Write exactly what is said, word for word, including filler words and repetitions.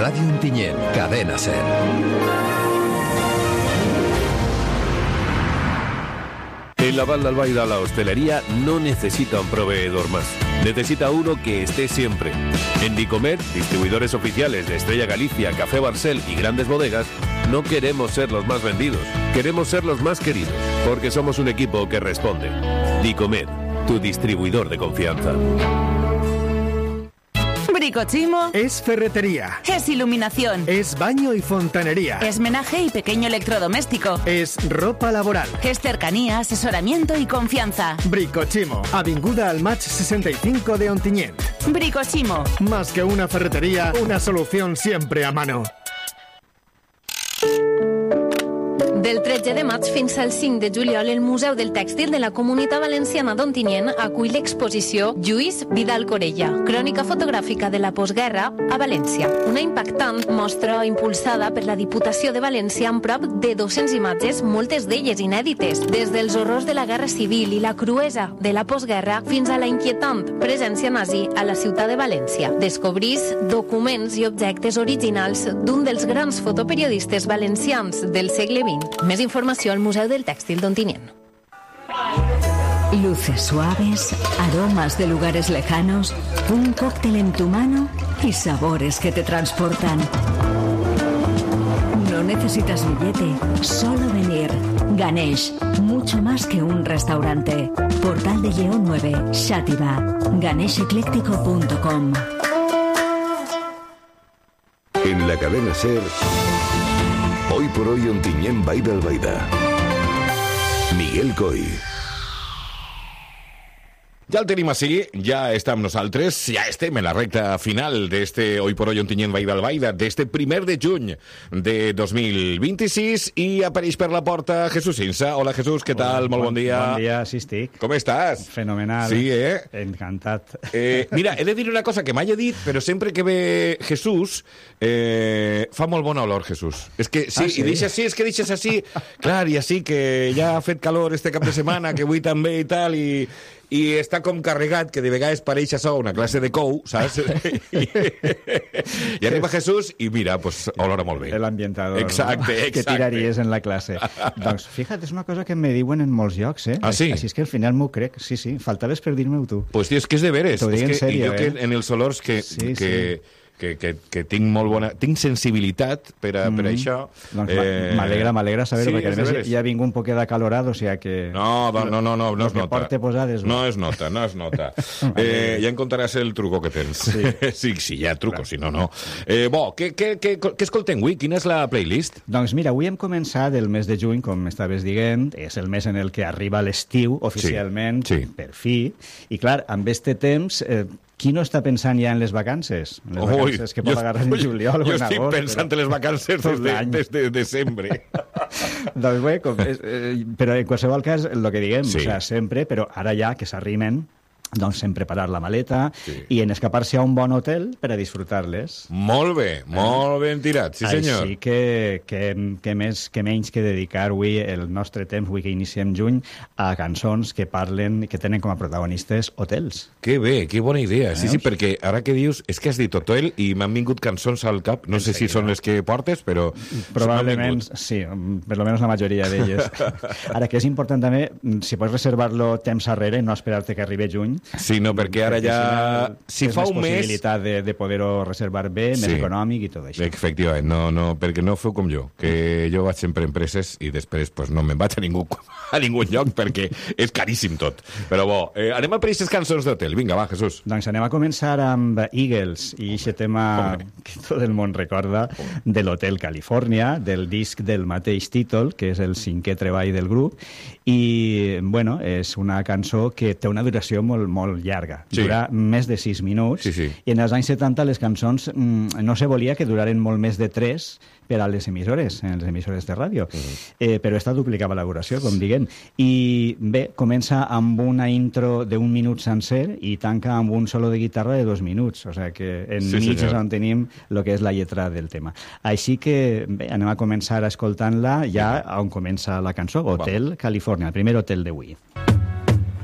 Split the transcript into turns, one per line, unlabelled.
Radio Ontinyent, Cadena Ser.
En la Val d'Albaida la hostelería no necesita un proveedor más. Necesita uno que esté siempre. En Dicomer, distribuidores oficiales de Estrella Galicia, Café Barcel y grandes bodegas, no queremos ser los más vendidos. Queremos ser los más queridos, porque somos un equipo que responde. Dicomer, tu distribuidor de confianza.
Bricochimo
es ferretería,
es iluminación,
es baño y fontanería,
es menaje y pequeño electrodoméstico,
es ropa laboral,
es cercanía, asesoramiento y confianza.
Bricochimo, avinguda al Match sesenta y cinco de Ontinyent.
Bricochimo,
más que una ferretería, una solución siempre a mano.
Del tretze de maig fins al cinc de juliol, el Museu del Tèxtil de la Comunitat Valenciana d'Ontinyent acull l'exposició Lluís Vidal Corella, crònica fotogràfica de la postguerra a València. Una impactant mostra impulsada per la Diputació de València amb prop de dues-centes imatges, moltes d'elles inèdites, des dels horrors de la Guerra Civil i la cruesa de la postguerra fins a la inquietant presència nazi a la ciutat de València. Descobrís documents i objectes originals d'un dels grans fotoperiodistes valencians del segle vint. Més informació al Museu del Tèxtil d'Ontinyent.
Luces suaves, aromas de lugares lejanos, un cóctel en tu mano y sabores que te transportan. No necesitas billete, solo venir. Ganesh, mucho más que un restaurante. Portal de Lleó nueve, Xàtiva. ganesh ecléctico punto com.
En la cadena Ser, hoy por hoy Ontinyent Vall d'Albaida. Miguel Coy.
Ja el tenim així, ja està amb nosaltres, ja estem en la recta final d'este Hoy por Hoy Ontinyent Vall d'Albaida, d'este primer de juny de dos mil vint-i-sis, i apareix per la porta Jesús Insa. Hola, Jesús, què tal? Hola, Molt bon, bon dia.
Bon dia, sí estic.
Com estàs?
Fenomenal.
Sí, eh?
Encantat.
Eh, mira, he de dir una cosa que m'hagi dit, però sempre que ve Jesús, eh, fa molt bona olor, Jesús. És que sí, ah, sí? I deixes així, és que deixes així. Clar, i així que ja ha fet calor este cap de setmana, que avui també i tal, i... i està com carregat, que de vegades pareix això una classe de cou, saps? I, i arriba Jesús i mira, pues olora molt bé.
L'ambientador,
exacte,
no?
exacte.
Que tiraries en la classe. Doncs, fíjate, és una cosa que me diuen en molts llocs, eh?
Ah, sí?
Així és que al final m'ho crec, sí, sí. Faltaves per dir-me-ho tu.
Pues, tio, és que és de veres.
T'ho dic en sèrio,
jo
eh?
que en els olors que...
Sí,
que...
sí.
Que, que, que tinc molt bona... Tinc sensibilitat per, a, per
mm.
això.
Doncs eh... m'alegra, m'alegra saber-ho, sí, perquè a més ja vinc un poquet acalorat, o sigui que...
No, no, no, no, no, no es nota.
Posades,
no es nota, no es nota. eh, ja em contaràs el truco que tens. Sí, sí, sí hi ha truco, si no, no. Eh, bo, què, què, què, què escoltem avui? Quina és la playlist?
Doncs mira, avui hem començat el mes de juny, com m'estaves dient, és el mes en el que arriba l'estiu, oficialment, sí, sí. Per fi, i clar, amb este temps... Eh, qui no està pensant ja en les vacances? En les
oi,
vacances que pot agarrar en juliol o en agost.
Jo estic pensant però... en les vacances des de, des de desembre.
Doncs bé, com és, eh, però en qualsevol cas, el que diguem, sí. O sea, sempre, però ara ja que s'arrimen, doncs en preparar la maleta sí. I en escapar-se a un bon hotel per a disfrutar-les.
Molt bé, molt ben tirat, sí senyor.
Així que, que, que, més, que menys que dedicar avui el nostre temps, avui que iniciem juny, a cançons que parlen, que tenen com a protagonistes hotels.
Que bé, que bona idea. Sí, sí, perquè ara que dius, és que has dit hotel i m'han vingut cançons al cap, no sé si són les que portes, però...
Probablement, sí, per lo menos la majoria d'elles. Ara, que és important també, si pots reservar-lo temps arrere i no esperar-te que arribi juny.
Sí, no, perquè ara ja...
Si fa un mes... possibilitat de, de poder-ho reservar bé, sí. Més econòmic i tot això.
Efectivament, no, no, perquè no feu com jo, que jo vaig sempre a empreses i després pues, no me'n vaig a ningú, a ningú lloc perquè és caríssim tot. Però bo, eh, anem a per aquestes cançons d'hotel. Vinga, va, Jesús.
Doncs anem a començar amb Eagles i aquest tema Hombre. Que tot el món recorda Hombre. De l'Hotel Califòrnia, del disc del mateix títol, que és el cinquè treball del grup, i, bueno, és una cançó que té una duració molt, molt llarga. Sí. Dura més de sis minuts.
Sí, sí.
I en els anys setanta les cançons mmm, no se volia que duraren molt més de tres per a les emissores, en les emissores de ràdio. Uh-huh. eh, però esta duplicava la duració, com diguem. I bé, comença amb una intro d'un minut sencer i tanca amb un solo de guitarra de dos minuts. O sigui que en sí, mig és on tenim el que és la lletra del tema. Així que bé, anem a començar escoltant-la ja on comença la cançó, Hotel Califòrnia, el primer hotel d'avui.